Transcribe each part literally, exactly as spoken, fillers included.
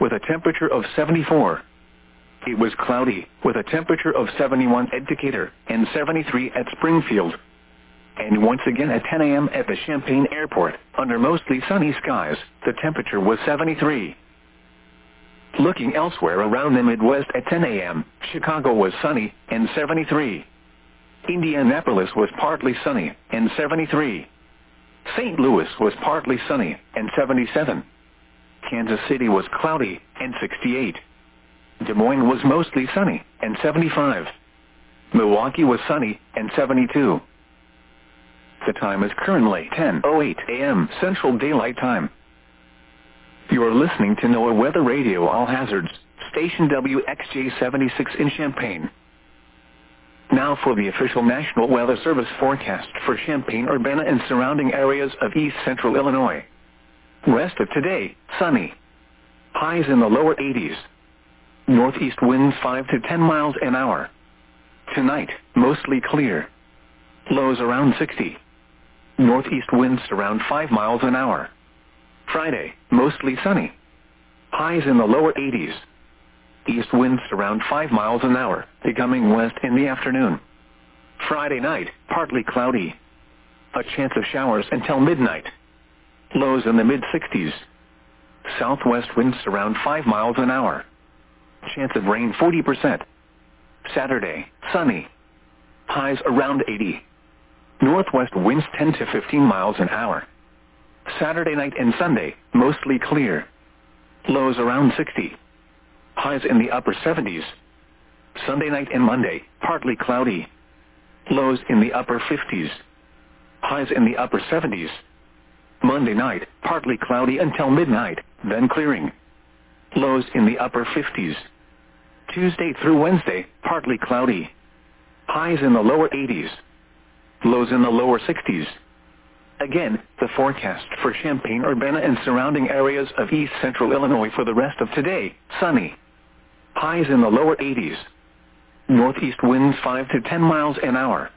with a temperature of seventy-four. It was cloudy, with a temperature of seventy-one at Decatur and seventy-three at Springfield. And once again at ten a m at the Champaign Airport, under mostly sunny skies, the temperature was seventy-three. Looking elsewhere around the Midwest at ten a m, Chicago was sunny and seventy-three. Indianapolis was partly sunny and seventy-three. Saint Louis was partly sunny and seventy-seven. Kansas City was cloudy and sixty-eight. Des Moines was mostly sunny and seventy-five. Milwaukee was sunny and seventy-two. The time is currently ten oh eight a m Central Daylight Time. You are listening to NOAA Weather Radio All Hazards, station W X J seventy-six in Champaign. Now for the official National Weather Service forecast for Champaign-Urbana and surrounding areas of east central Illinois. Rest of today, sunny. Highs in the lower eighties. Northeast winds five to ten miles an hour. Tonight, mostly clear. Lows around sixty. Northeast winds around five miles an hour. Friday, mostly sunny. Highs in the lower eighties. East winds around five miles an hour, becoming west in the afternoon. Friday night, partly cloudy. A chance of showers until midnight. Lows in the mid-sixties. Southwest winds around five miles an hour. Chance of rain forty percent. Saturday, sunny. Highs around eighty. Northwest winds ten to fifteen miles an hour. Saturday night and Sunday, mostly clear. Lows around sixty. Highs in the upper seventies. Sunday night and Monday, partly cloudy. Lows in the upper fifties. Highs in the upper seventies. Monday night, partly cloudy until midnight, then clearing. Lows in the upper fifties. Tuesday through Wednesday, partly cloudy. Highs in the lower eighties. Lows in the lower sixties. Again, the forecast for Champaign-Urbana and surrounding areas of east central Illinois for the rest of today, sunny. Highs in the lower eighties. Northeast winds five to ten miles an hour.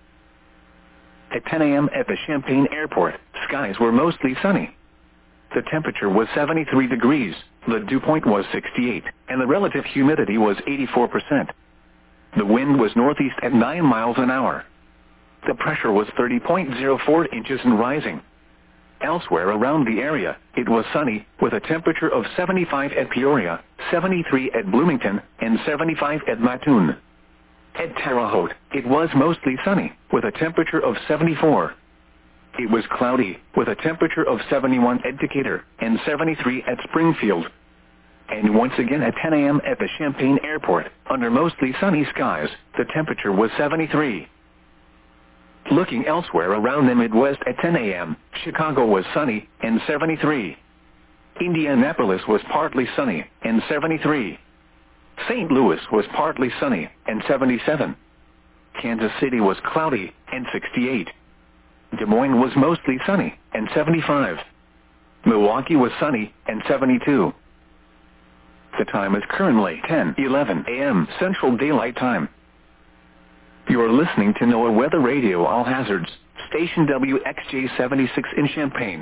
At ten a m at the Champaign Airport, skies were mostly sunny. The temperature was seventy-three degrees, the dew point was sixty-eight, and the relative humidity was eighty-four percent. The wind was northeast at nine miles an hour. The pressure was thirty point zero four inches and rising. Elsewhere around the area, it was sunny, with a temperature of seventy-five at Peoria, seventy-three at Bloomington, and seventy-five at Mattoon. At Terre Haute, it was mostly sunny, with a temperature of seventy-four. It was cloudy, with a temperature of seventy-one at Decatur, and seventy-three at Springfield. And once again at ten a m at the Champaign Airport, under mostly sunny skies, the temperature was seventy-three. Looking elsewhere around the Midwest at ten a m, Chicago was sunny and seventy-three. Indianapolis was partly sunny and seventy-three. Saint Louis was partly sunny and seventy-seven. Kansas City was cloudy and sixty-eight. Des Moines was mostly sunny and seventy-five. Milwaukee was sunny and seventy-two. The time is currently ten eleven a m Central Daylight Time. You are listening to NOAA Weather Radio All Hazards, station W X J seventy-six in Champaign.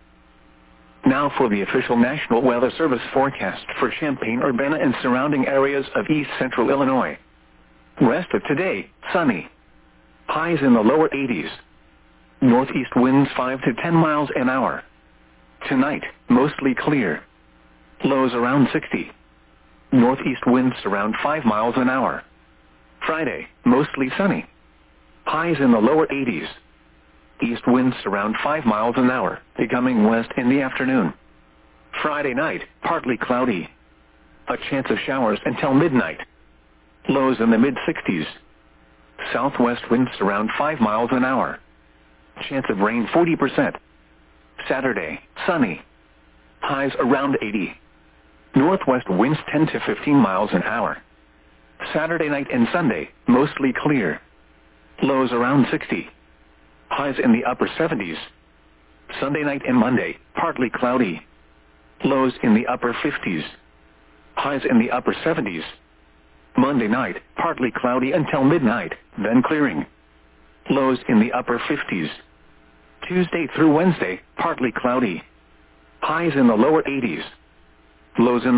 Now for the official National Weather Service forecast for Champaign-Urbana and surrounding areas of east central Illinois. Rest of today, sunny. Highs in the lower eighties. Northeast winds five to ten miles an hour. Tonight, mostly clear. Lows around sixty. Northeast winds around five miles an hour. Friday, mostly sunny. Highs in the lower eighties. East winds around five miles an hour, becoming west in the afternoon. Friday night, partly cloudy. A chance of showers until midnight. Lows in the mid-sixties. Southwest winds around five miles an hour. Chance of rain forty percent. Saturday, sunny. Highs around eighty. Northwest winds ten to fifteen miles an hour. Saturday night and Sunday, mostly clear. Lows around sixty. Highs in the upper seventies. Sunday night and Monday, partly cloudy. Lows in the upper fifties. Highs in the upper seventies. Monday night, partly cloudy until midnight, then clearing. Lows in the upper fifties. Tuesday through Wednesday, partly cloudy. Highs in the lower eighties. Lows in